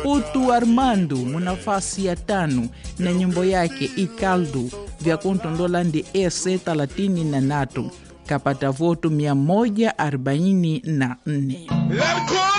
Utu Armando munafasi ya 5 na nyimbo yake Ikaldu vya kontondola ndi ese 33 kapata voto 144.